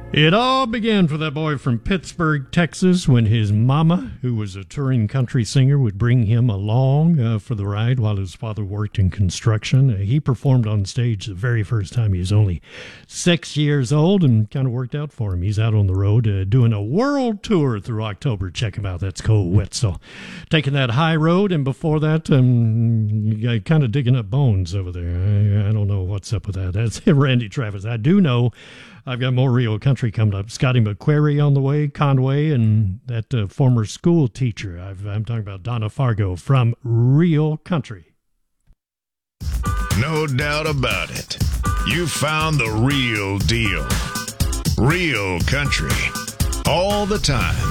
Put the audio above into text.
It all began for that boy from Pittsburgh, Texas, when his mama, who was a touring country singer, would bring him along for the ride while his father worked in construction. He performed on stage the very first time. He was only 6 years old and kind of worked out for him. He's out on the road doing a world tour through October. Check him out. That's Cole Wetzel. Taking that high road, and before that, kind of digging up bones over there. I don't know what's up with that. That's Randy Travis. I do know I've got more Rio Country coming up. Scotty McQuarrie on the way, Conway, and that former school teacher. I'm talking about Donna Fargo from Rio Country. No doubt about it. You found the real deal. Rio Country. All the time.